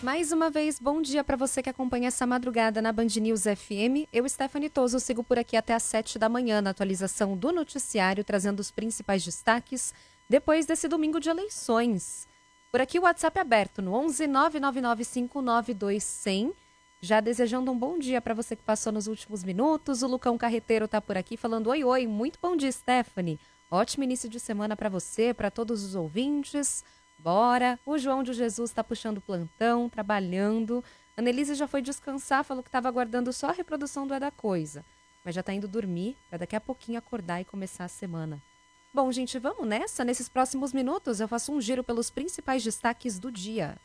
Mais uma vez, bom dia para você que acompanha essa madrugada na Band News FM. Eu, Stephanie Toso, sigo por aqui até às 7 da manhã na atualização do noticiário, trazendo os principais destaques depois desse domingo de eleições. Por aqui o WhatsApp aberto no 11 999592100. Já desejando um bom dia para você que passou nos últimos minutos. O Lucão Carreteiro tá por aqui falando oi, muito bom dia, Stephanie. Ótimo início de semana para você, para todos os ouvintes. Bora! O João de Jesus está puxando plantão, trabalhando. A Annelise já foi descansar, falou que estava aguardando só a reprodução do É da Coisa. Mas já está indo dormir para daqui a pouquinho acordar e começar a semana. Bom, gente, vamos nessa? Nesses próximos minutos eu faço um giro pelos principais destaques do dia.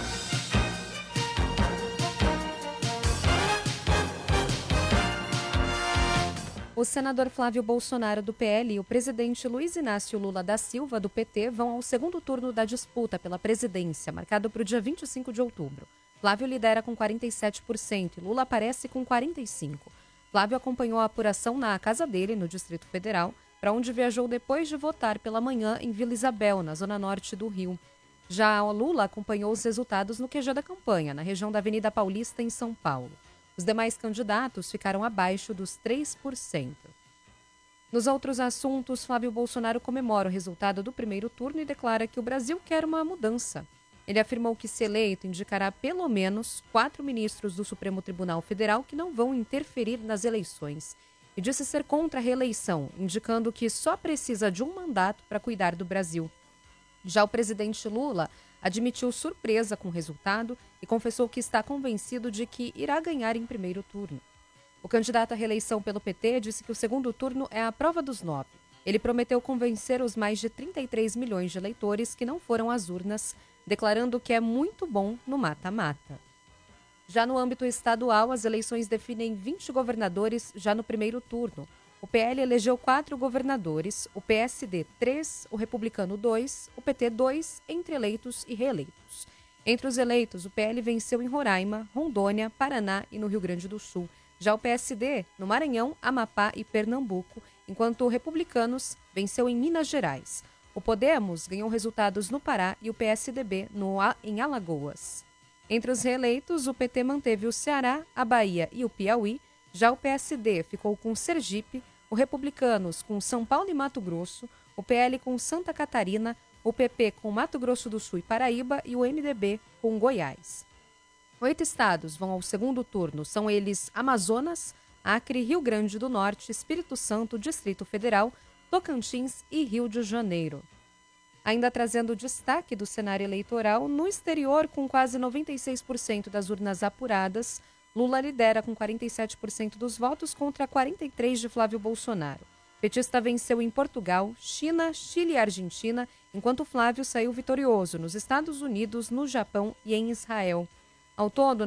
O senador Flávio Bolsonaro, do PL, e o presidente Luiz Inácio Lula da Silva, do PT, vão ao segundo turno da disputa pela presidência, marcado para o dia 25 de outubro. Flávio lidera com 47% e Lula aparece com 45%. Flávio acompanhou a apuração na casa dele, no Distrito Federal, para onde viajou depois de votar pela manhã em Vila Isabel, na zona norte do Rio. Já Lula acompanhou os resultados no QG da campanha, na região da Avenida Paulista, em São Paulo. Os demais candidatos ficaram abaixo dos 3%. Nos outros assuntos, Flávio Bolsonaro comemora o resultado do primeiro turno e declara que o Brasil quer uma mudança. Ele afirmou que, se eleito, indicará pelo menos 4 ministros do Supremo Tribunal Federal que não vão interferir nas eleições. E disse ser contra a reeleição, indicando que só precisa de um mandato para cuidar do Brasil. Já o presidente Lula admitiu surpresa com o resultado e confessou que está convencido de que irá ganhar em primeiro turno. O candidato à reeleição pelo PT disse que o segundo turno é a prova dos 9. Ele prometeu convencer os mais de 33 milhões de eleitores que não foram às urnas, declarando que é muito bom no mata-mata. Já no âmbito estadual, as eleições definem 20 governadores já no primeiro turno. O PL elegeu 4 governadores, o PSD 3, o Republicano 2, o PT 2, entre eleitos e reeleitos. Entre os eleitos, o PL venceu em Roraima, Rondônia, Paraná e no Rio Grande do Sul. Já o PSD, no Maranhão, Amapá e Pernambuco, enquanto o Republicanos venceu em Minas Gerais. O Podemos ganhou resultados no Pará e o PSDB em Alagoas. Entre os reeleitos, o PT manteve o Ceará, a Bahia e o Piauí. Já o PSD ficou com Sergipe, o Republicanos com São Paulo e Mato Grosso, o PL com Santa Catarina, o PP com Mato Grosso do Sul e Paraíba e o MDB com Goiás. 8 estados vão ao segundo turno, são eles Amazonas, Acre, Rio Grande do Norte, Espírito Santo, Distrito Federal, Tocantins e Rio de Janeiro. Ainda trazendo destaque do cenário eleitoral, no exterior, com quase 96% das urnas apuradas, Lula lidera com 47% dos votos contra 43% de Flávio Bolsonaro. Petista venceu em Portugal, China, Chile e Argentina, enquanto Flávio saiu vitorioso nos Estados Unidos, no Japão e em Israel. Ao todo,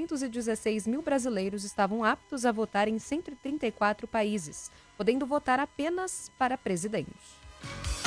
916 mil brasileiros estavam aptos a votar em 134 países, podendo votar apenas para presidente.